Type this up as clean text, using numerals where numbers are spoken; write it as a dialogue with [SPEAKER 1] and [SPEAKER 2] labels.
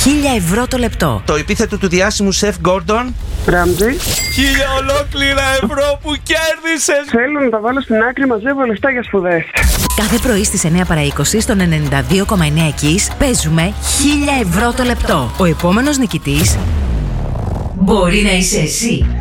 [SPEAKER 1] 1.000 ευρώ το λεπτό.
[SPEAKER 2] Το επίθετο του διάσημου σεφ Γκόρντον.
[SPEAKER 3] Ράμζι.
[SPEAKER 2] 1.000 ολόκληρα ευρώ που κέρδισες.
[SPEAKER 3] Θέλω να τα βάλω στην άκρη, μαζεύω λεφτά για σπουδές.
[SPEAKER 1] Κάθε πρωί στις 9 παρά 20 στον 92,9 Kiss παίζουμε 1.000 ευρώ το λεπτό. Ο επόμενος νικητής μπορεί να είσαι εσύ.